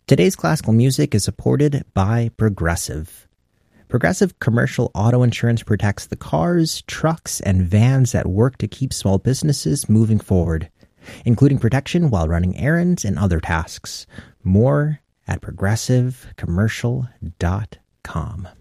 Today's classical music is supported by Progressive. Progressive Commercial Auto Insurance protects the cars, trucks, and vans that work to keep small businesses moving forward, including protection while running errands and other tasks. More at progressivecommercial.com.